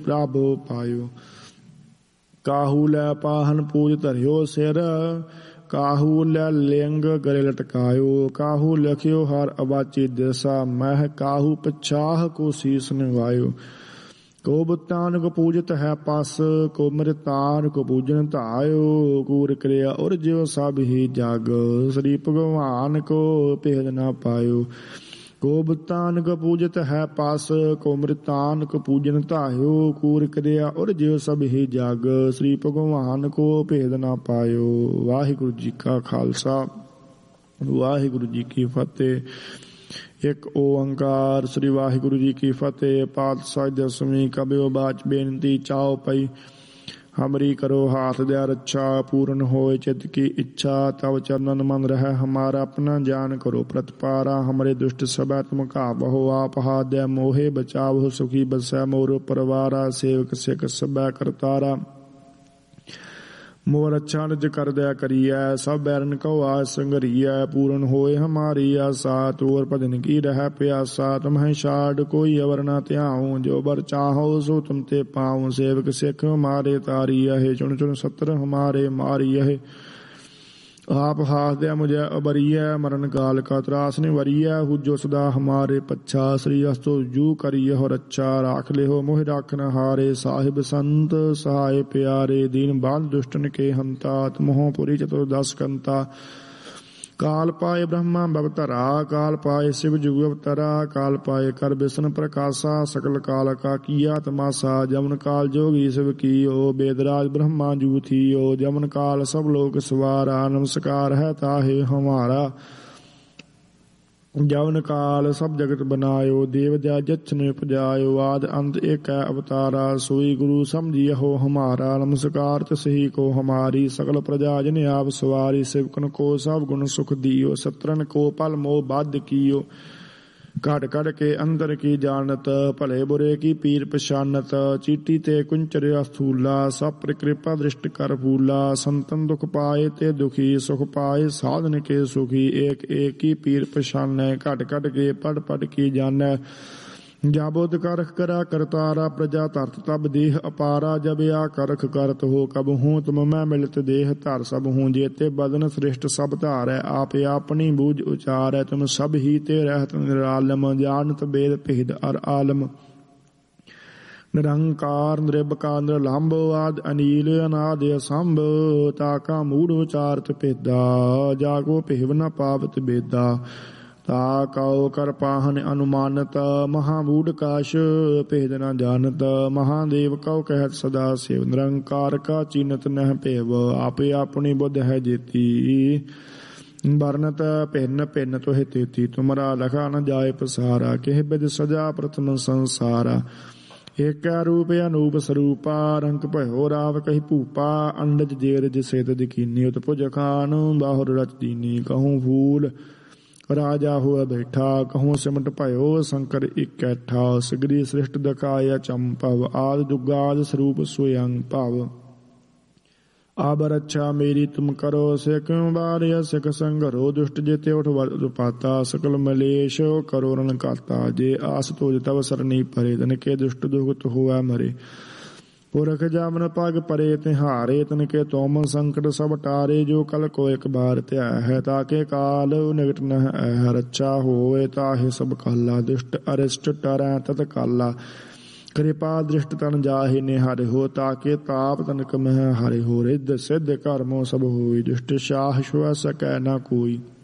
ਪ੍ਰਭ ਪਾਇਓ। ਕਾਹੂ ਲੈ ਪਾਹਨ ਪੂਜ ਧਰਿਓ ਸਿਰ, ਕਾਹੂ ਲੈ ਲਿੰਗ ਗਲੇ ਲਟਕਾਇਓ। ਕਾਹੂ ਲਖਿਓ ਹਰ ਅਬਾਚੀ ਦਿਸਾ, ਮਹਿ ਕਾਹੂ ਪਛਾਹ ਕੋ ਸੀਸ ਨਿਵਾਇਓ। ਕੋ ਬੁੱਤਾਨ ਕੋ ਪੂਜਤ ਹੈ ਪਸ, ਕੋ ਮ੍ਰਿਤਾਨ ਕੋ ਪੂਜਨ ਧਾਇਓ। ਕੂਰ ਕਿਰਿਆ ਉਰ ਜਿਉ ਸਭ ਹੀ ਜਗ, ਸ੍ਰੀ ਭਗਵਾਨ ਕੋ ਭੇਦ ਨਾ ਪਾਇਓ। ਕੋ ਬੁੱਤਾਨ ਕੋ ਪੂਜਤ ਹੈ ਪਸ, ਕੋ ਮ੍ਰਿਤਾਨ ਕੋ ਪੂਜਨ ਧਾਇਓ। ਕੂਰ ਕਿਰਿਆ ਉਰ ਜਿਉ ਸਭ ਹੀ ਜਗ, ਸ੍ਰੀ ਭਗਵਾਨ ਕੋ ਭੇਦ ਨਾ ਪਾਇਓ। ਵਾਹਿਗੁਰੂ ਜੀ ਕਾ ਖਾਲਸਾ, ਵਾਹਿਗੁਰੂ ਜੀ ਕੀ ਫਤਿਹ। ਇੱਕ ਓੰਕਾਰ। ਸ੍ਰੀ ਵਾਹਿਗੁਰੂ ਜੀ ਕੀ ਫਤਿਹ। ਪਾਤਸ਼ਾਹ ਦਸਵੀਂ ਕਬਿਓ ਬਾਚ ਬੇਨਤੀ ਚਾਓ ਪਈ, ਹਮਰੀ ਕਰੋ ਹਾਥ ਦਿਆ ਰੱਛਾ। ਪੂਰਨ ਹੋਏ ਚਿਤ ਕੀ ਇੱਛਾ, ਤਵ ਚਰਨਨ ਮਨ ਰਹਿ ਹਮਾਰਾ। ਆਪਣਾ ਜਾਨ ਕਰੋ ਪ੍ਰਤਪਾਰਾ, ਹਮਰੇ ਦੁਸ਼ਟ ਸਭੈ ਤੁਮ ਘਾਵਹੁ। ਆਪ ਹਾਦਿ ਮੋਹਿ ਬਚਾਵਹੁ, ਸੁਖੀ ਬਸੈ ਮੋਰ ਪਰਵਾਰਾ। ਸੇਵਕ ਸਿਖ ਸਭੈ ਕਰਤਾਰਾ, ਮੋਰ ਅੱਛਾ ਨਿਜ ਕਰਦਿਆ ਕਰੀਐ। ਸਭ ਬੈਰਨ ਕਉ ਆਸ ਸੰਗਰੀਐ, ਪੂਰਨ ਹੋਏ ਹਮਾਰੀ ਆਸਾ। ਤੋਰ ਭਜਨ ਕੀ ਰਹਿ ਪਿਆਸਾ, ਤੁਮਹਿ ਛਾੜ ਕੋਈ ਅਵਰ ਨਾ ਧਿਆਉ। ਜੋ ਬਰ ਚਾਹੋ ਸੋ ਤੁਮ ਤੇ ਪਾਉ, ਸੇਵਕ ਸਿੱਖ ਹਮਾਰੇ ਤਾਰੀ ਅਹੇ। ਚੁਣ ਚੁਣ ਸਤਰ ਹਮਾਰੇ ਮਾਰੀ ਅਹੇ। ਆਪ ਹਾਸਦਿਆ ਮੁਝੈ ਅਬਰੀਐ, ਮਰਨ ਕਾਲ ਕਾ ਤਰਾਸ ਨਿਵਰੀਐ। ਹੁਜੋ ਸਦਾ ਹਮਾਰੇ ਪੱਛਾ, ਸ੍ਰੀ ਅਸਤੋ ਜੂ ਕਰੀਹੁ ਰੱਛਾ। ਰਾਖ ਲਿਹੁ ਮੋਹਿ ਰਾਖਨ ਹਾਰੇ, ਸਾਹਿਬ ਸੰਤ ਸਹਾਇ ਪਿਆਰੇ। ਦੀਨ ਬਾਂਧ ਦੁਸ਼ਟਨ ਕੇ ਹੰਤਾ, ਤੁਮਹੁ ਪੁਰੀ ਚਤੁਰਦਸ ਕੰਤਾ। ਕਾਲ ਪਾਏ ਬ੍ਰਹਮਾ ਬਵਤਰਾ, ਕਾਲ ਪਾਏ शिव जुग अवतरा। काल पाए कर बिसन प्रकाशा, सकल काल का किया तमाशा। जमन काल जोगी शिव कीयो, वेदराज ब्रह्मा जू थियो। जमन काल सब लोक सवारा, नमस्कार है ताहे हमारा। जवन काल सब जगत बनायो, देव जा जच्छ ने उपजायो। आद अंत एक है अवतारा, सोई गुरु समझियो हमारा। नमस्कार तिसही को हमारी, सकल प्रजा जन आप सवारी। सेवकन को सब गुण सुख दियो, सत्रन को पल मोह बाध कियो। घट घट के अंदर की जानत, भले बुरे की पीर पछानत। चीटी ते कुंचर अस्थूला, सब पर कृपा दृष्ट कर फूला। संतन दुख पाए ते दुखी, सुख पाए साधन के सुखी। एक एक की पीर पछानै, घट घट के पढ़ पढ़ की जानै। जाबोध करख करा करतारा, प्रजा तरत तब देह अपारा। जब या करख करत हो कब हूँ, तुम मैं मिलत देह धर सब हूँ। जेते बदन श्रेष्ठ सब धारै, आप अपनी बूझ उचारै। तुम सब ही ते रहत निरालम, जानत बेद भेद अर आलम। निरंकार निरबकार निरलंब, आद अनील अनाद असंभ। ताका मूढ़ उचारत भेदा, जागो भेव न पावत बेदा। ताकौ कर पाहन अनुमानत, महामूढ़ काश भेद न जानत। महादेव कौ कहत सदा सेव, निरंकार का चीनत नह भेव। आपे अपनी बुध है जेती, बरनत भिन्न भिन्न तुहि तेती। तुमरा लखा न जाय पसारा, केह बिद सजा प्रथम संसारा। एक रूप अनूप स्वरूपा, रंग भयो राव कही भूपा। अंडज जेरज सेत दीनी, उत्पुज खान बाहुर रच दीनी। कहूँ फूल राजा हुआ बैठा, कहूँ सिमट भयो शंकर इकैठा। सगरी सृष्ट दखाया चंपव, आद दुगाद स्वरूप स्वयं भव। अब रक्षा मेरी तुम करो, सिख बारिया सिख संगरो। दुष्ट जेते उठ पाता, सकल मलेश करो रण काता। जे आस तोज तब सरनी परे, तन के दुष्ट दुखत हुआ मरे। पुरख जामन पग परे तिहारे, तन के तोम संकट सब टारे। जो कल को एक बार त्या है, ताके काल निकट न है। रक्षा होए ताहे सब काला, दुष्ट अरिष्ट टरै तत काला। कृपा दृष्ट तन जाहि निहारे हो, ताके ताप तनक मह हरे हो। रिद्ध सिद्ध कर्मो सब होई, दुष्ट शाह छुआ सकै न कोई।